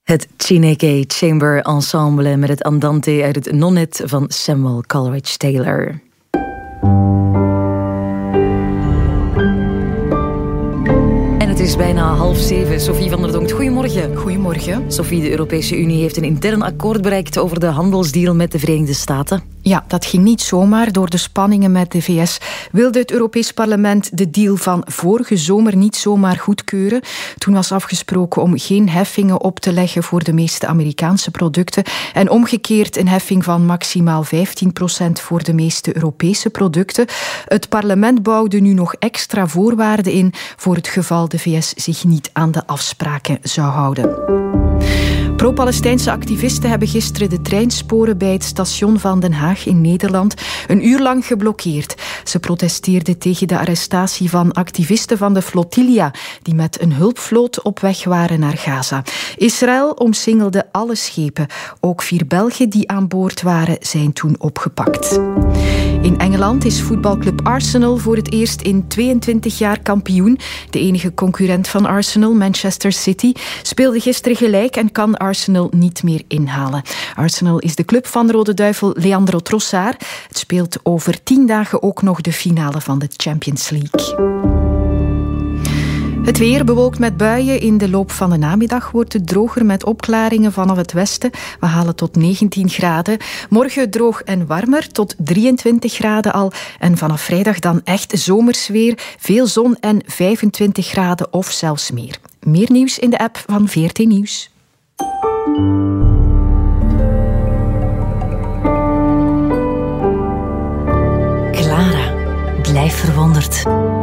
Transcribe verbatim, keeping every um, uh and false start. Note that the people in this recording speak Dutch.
Het Chineke Chamber Ensemble met het Andante uit het Nonnet van Samuel Coleridge Taylor. Het is bijna half zeven. Sophie van der Donkt, goedemorgen. Goedemorgen. Sophie, de Europese Unie heeft een intern akkoord bereikt over de handelsdeal met de Verenigde Staten. Ja, dat ging niet zomaar. Door de spanningen met de V S wilde het Europees Parlement de deal van vorige zomer niet zomaar goedkeuren. Toen was afgesproken om geen heffingen op te leggen voor de meeste Amerikaanse producten en omgekeerd een heffing van maximaal vijftien procent voor de meeste Europese producten. Het parlement bouwde nu nog extra voorwaarden in voor het geval de V S zich niet aan de afspraken zou houden. Pro-Palestijnse activisten hebben gisteren de treinsporen bij het station van Den Haag in Nederland een uur lang geblokkeerd. Ze protesteerden tegen de arrestatie van activisten van de Flotilla die met een hulpvloot op weg waren naar Gaza. Israël omsingelde alle schepen. Ook vier Belgen die aan boord waren zijn toen opgepakt. In Engeland is voetbalclub Arsenal voor het eerst in tweeëntwintig jaar kampioen. De enige concurrent van Arsenal, Manchester City, speelde gisteren gelijk en kan Arsenal niet meer inhalen. Arsenal is de club van Rode Duivel Leandro Trossard. Het speelt over tien dagen ook nog de finale van de Champions League. Het weer bewolkt met buien. In de loop van de namiddag wordt het droger met opklaringen vanaf het westen. We halen tot negentien graden. Morgen droog en warmer, tot drieëntwintig graden al. En vanaf vrijdag dan echt zomers weer. Veel zon en vijfentwintig graden of zelfs meer. Meer nieuws in de app van V R T Nieuws. Clara, blijf verwonderd.